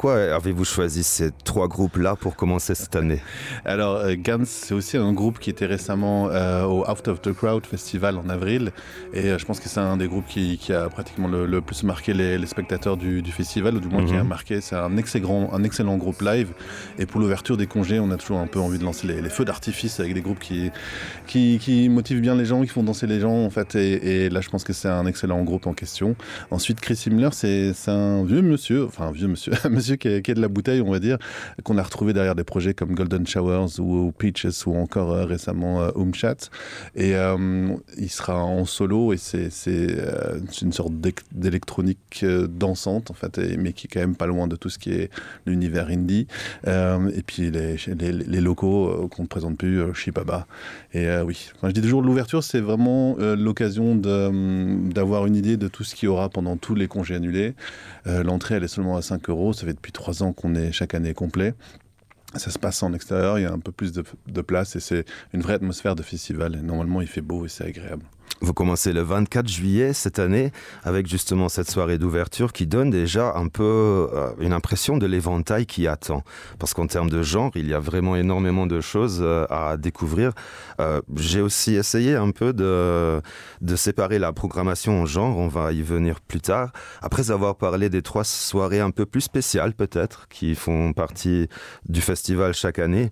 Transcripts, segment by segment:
pourquoi avez-vous choisi ces 3 groupes-là pour commencer cette année? Alors, Gans, c'est aussi un groupe qui était récemment au Out of the Crowd Festival en avril. Et je pense que c'est un des groupes qui a pratiquement le plus marqué les spectateurs du festival, ou du moins qui a marqué. C'est un excellent groupe live. Et pour l'ouverture des congés, on a toujours un peu envie de lancer les feux d'artifice avec des groupes qui motivent bien les gens, qui font danser les gens, en fait. Et là, je pense que c'est un excellent groupe en question. Ensuite, Chris Himmler, c'est un vieux monsieur, un monsieur qui est de la bouteille, on va dire, qu'on a retrouvé derrière des projets comme Golden Showers ou Peaches ou encore récemment Chat. Et il sera en solo et c'est une sorte d'électronique dansante, en fait, mais qui est quand même pas loin de tout ce qui est l'univers indie. Et puis les locaux qu'on ne présente plus, Shibaba. Et oui, je dis toujours, l'ouverture, c'est vraiment l'occasion d'avoir une idée de tout ce qu'il y aura pendant tous les congés annulés. L'entrée, elle est seulement à 5 €. Ça fait depuis 3 ans qu'on est chaque année complet. Ça se passe en extérieur, il y a un peu plus de place et c'est une vraie atmosphère de festival. Et normalement, il fait beau et c'est agréable. Vous commencez le 24 juillet cette année avec justement cette soirée d'ouverture qui donne déjà un peu une impression de l'éventail qui attend. Parce qu'en termes de genre, il y a vraiment énormément de choses à découvrir. J'ai aussi essayé un peu de séparer la programmation en genre, on va y venir plus tard. Après avoir parlé des 3 soirées un peu plus spéciales peut-être, qui font partie du festival chaque année,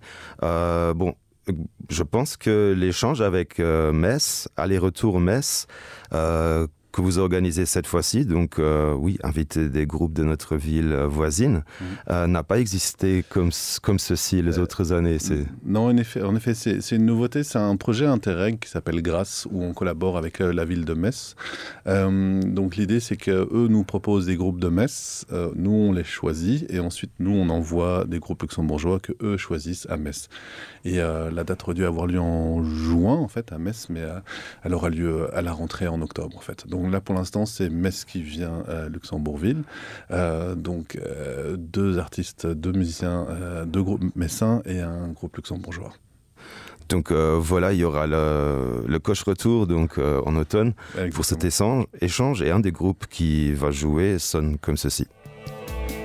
je pense que l'échange avec Metz, aller-retour Metz, que vous organisez cette fois-ci, donc oui, inviter des groupes de notre ville voisine, n'a pas existé comme ceci les autres années. Non, en effet c'est une nouveauté, c'est un projet Interreg qui s'appelle Grâce, où on collabore avec la ville de Metz. Donc l'idée, c'est qu'eux nous proposent des groupes de Metz, nous on les choisit, et ensuite nous on envoie des groupes luxembourgeois que eux choisissent à Metz. Et la date aurait dû avoir lieu en juin, en fait, à Metz, mais elle aura lieu à la rentrée en octobre, en fait. Donc là, pour l'instant, c'est Metz qui vient à Luxembourgville. Donc 2 artistes, 2 musiciens, 2 groupes messins et un groupe luxembourgeois. Donc voilà, il y aura le coche-retour donc, en automne. Exactement. Pour cet échange, et un des groupes qui va jouer sonne comme ceci.